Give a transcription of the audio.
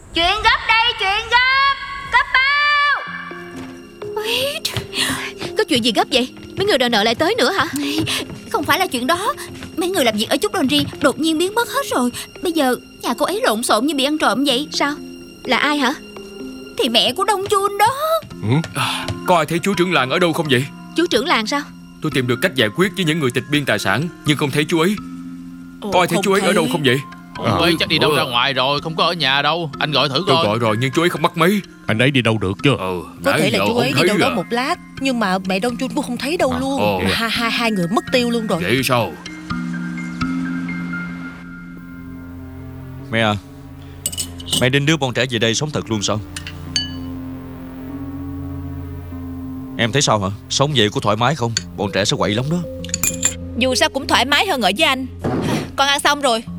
Chuyện gấp đây, chuyện gấp. Cấp báo. Có chuyện gì gấp vậy? Mấy người đòi nợ lại tới nữa hả? Không phải là chuyện đó. Mấy người làm việc ở chút laundry đột nhiên biến mất hết rồi. Bây giờ nhà cô ấy lộn xộn như bị ăn trộm vậy. Sao? Là ai hả? Thì mẹ của Đông Chun đó. Có ai thấy chú trưởng làng ở đâu không vậy? Chú trưởng làng sao? Tôi tìm được cách giải quyết với những người tịch biên tài sản, nhưng không thấy chú ấy. Có ai thấy chú ấy ở đâu không vậy? Ông ấy chắc đi đâu ra ngoài rồi, không có ở nhà đâu. Anh gọi thử Tôi coi. gọi rồi nhưng chú ấy không bắt máy. Anh ấy đi đâu được chứ? Có thể là chú ấy đi đâu đó à. một lát, nhưng mà mẹ Đông Chun cũng không thấy đâu luôn. Hai người mất tiêu luôn rồi. Vậy sao? Mẹ à, mẹ định đưa bọn trẻ về đây sống thật luôn sao? Em thấy sao hả? Sống vậy có thoải mái không? Bọn trẻ sẽ quậy lắm đó. Dù sao cũng thoải mái hơn ở với anh. Con ăn xong rồi,